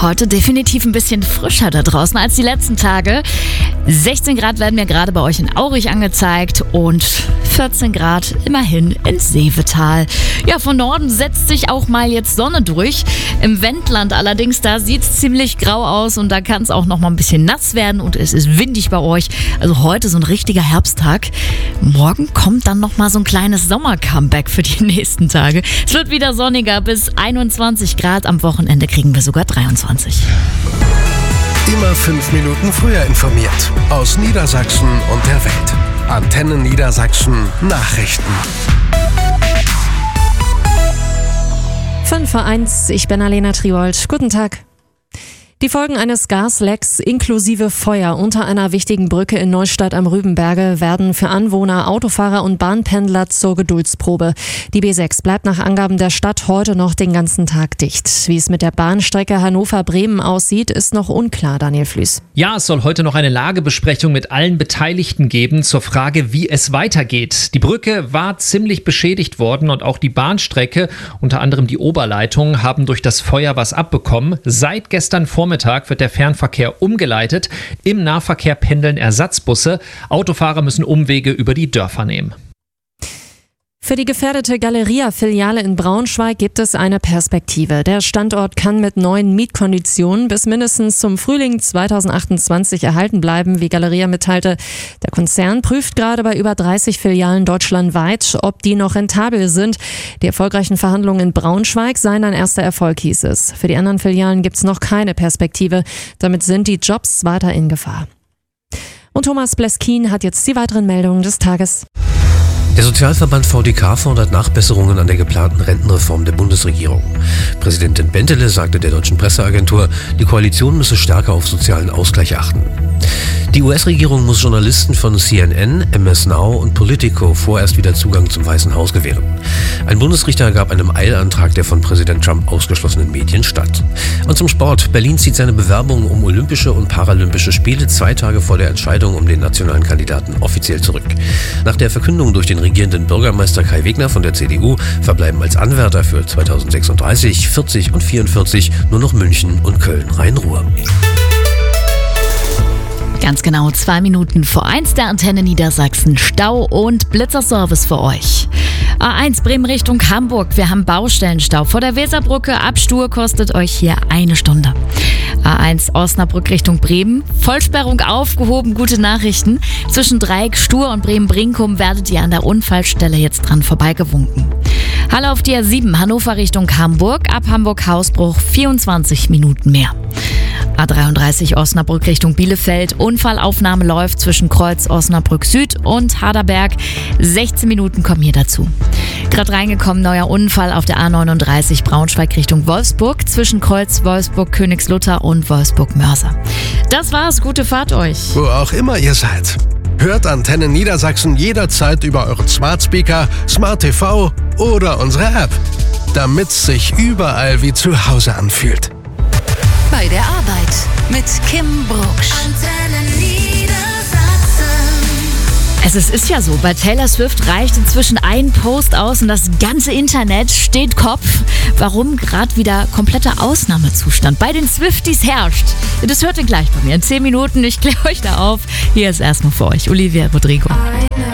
Heute definitiv ein bisschen frischer da draußen als die letzten Tage. 16 Grad werden mir gerade bei euch in Aurich angezeigt und 14 Grad immerhin in Seevetal. Ja, von Norden setzt sich auch mal jetzt Sonne durch. Im Wendland allerdings, da sieht es ziemlich grau aus und da kann es auch noch mal ein bisschen nass werden und es ist windig bei euch. Also heute so ein richtiger Herbsttag. Morgen kommt dann noch mal so ein kleines Sommer-Comeback für die nächsten Tage. Es wird wieder sonniger bis 21 Grad. Am Wochenende kriegen wir sogar 23. Immer 5 Minuten früher informiert. Aus Niedersachsen und der Welt. Antenne Niedersachsen Nachrichten. 5:01, ich bin Alena Triold. Guten Tag. Die Folgen eines Gaslecks inklusive Feuer unter einer wichtigen Brücke in Neustadt am Rübenberge werden für Anwohner, Autofahrer und Bahnpendler zur Geduldsprobe. Die B6 bleibt nach Angaben der Stadt heute noch den ganzen Tag dicht. Wie es mit der Bahnstrecke Hannover-Bremen aussieht, ist noch unklar, Daniel Flüß. Ja, es soll heute noch eine Lagebesprechung mit allen Beteiligten geben zur Frage, wie es weitergeht. Die Brücke war ziemlich beschädigt worden und auch die Bahnstrecke, unter anderem die Oberleitung, haben durch das Feuer was abbekommen. Seit gestern Vormittag wird der Fernverkehr umgeleitet. Im Nahverkehr pendeln Ersatzbusse. Autofahrer müssen Umwege über die Dörfer nehmen. Für die gefährdete Galeria-Filiale in Braunschweig gibt es eine Perspektive. Der Standort kann mit neuen Mietkonditionen bis mindestens zum Frühling 2028 erhalten bleiben, wie Galeria mitteilte. Der Konzern prüft gerade bei über 30 Filialen deutschlandweit, ob die noch rentabel sind. Die erfolgreichen Verhandlungen in Braunschweig seien ein erster Erfolg, hieß es. Für die anderen Filialen gibt es noch keine Perspektive. Damit sind die Jobs weiter in Gefahr. Und Thomas Bleskin hat jetzt die weiteren Meldungen des Tages. Der Sozialverband VDK fordert Nachbesserungen an der geplanten Rentenreform der Bundesregierung. Präsidentin Bentele sagte der deutschen Presseagentur, die Koalition müsse stärker auf sozialen Ausgleich achten. Die US-Regierung muss Journalisten von CNN, MS Now und Politico vorerst wieder Zugang zum Weißen Haus gewähren. Ein Bundesrichter gab einem Eilantrag der von Präsident Trump ausgeschlossenen Medien statt. Und zum Sport. Berlin zieht seine Bewerbung um Olympische und Paralympische Spiele 2 Tage vor der Entscheidung um den nationalen Kandidaten offiziell zurück. Nach der Verkündung durch den regierenden Bürgermeister Kai Wegner von der CDU verbleiben als Anwärter für 2036, 40 und 44 nur noch München und Köln-Rhein-Ruhr. Ganz genau 2 Minuten vor 1 der Antenne Niedersachsen. Stau und Blitzerservice für euch. A1 Bremen Richtung Hamburg. Wir haben Baustellenstau. Vor der Weserbrücke Abstur kostet euch hier 1 Stunde. A1 Osnabrück Richtung Bremen. Vollsperrung aufgehoben. Gute Nachrichten. Zwischen Dreieck Stur und Bremen-Brinkum werdet ihr an der Unfallstelle jetzt dran vorbeigewunken. Halle auf die A7 Hannover Richtung Hamburg. Ab Hamburg-Hausbruch 24 Minuten mehr. A33 Osnabrück Richtung Bielefeld. Unfallaufnahme läuft zwischen Kreuz Osnabrück Süd und Harderberg. 16 Minuten kommen hier dazu. Gerade reingekommen, neuer Unfall auf der A39 Braunschweig Richtung Wolfsburg. Zwischen Kreuz Wolfsburg Königslutter und Wolfsburg Mörser. Das war's, gute Fahrt euch. Wo auch immer ihr seid. Hört Antenne Niedersachsen jederzeit über euren Smart Speaker, Smart TV oder unsere App. Damit's sich überall wie zu Hause anfühlt. Bei der Arbeit mit Kim Brugsch. Antenne Niedersachsen. Es ist ja so, bei Taylor Swift reicht inzwischen ein Post aus und das ganze Internet steht Kopf. Warum gerade wieder kompletter Ausnahmezustand bei den Swifties herrscht. Das hört ihr gleich bei mir in 10 Minuten. Ich kläre euch da auf. Hier ist erstmal für euch Olivia Rodrigo.